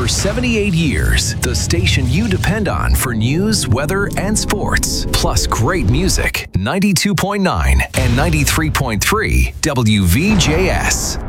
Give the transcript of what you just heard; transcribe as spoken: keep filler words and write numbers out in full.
For seventy-eight years, the station you depend on for news, weather, and sports. Plus great music. ninety-two point nine and ninety-three point three W V J S.